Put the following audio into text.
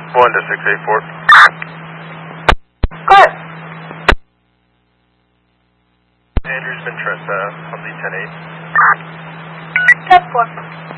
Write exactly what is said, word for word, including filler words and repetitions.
One to six eight four. Go ahead. Andrew's been trespassed on the ten eight. ten four.